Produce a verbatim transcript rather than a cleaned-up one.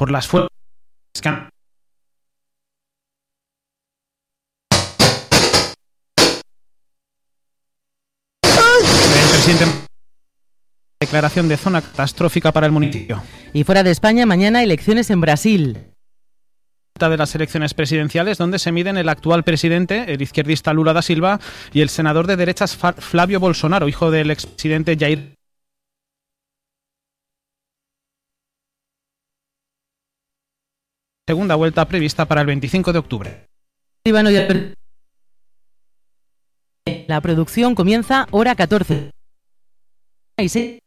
por las fuerzas que han... El presidente... Declaración de zona catastrófica para el municipio. Y fuera de España, mañana elecciones en Brasil. De las elecciones presidenciales, donde se miden el actual presidente, el izquierdista Lula da Silva, y el senador de derechas Flavio Bolsonaro, hijo del expresidente Jair. Segunda vuelta prevista para el veinticinco de octubre. La producción comienza hora catorce.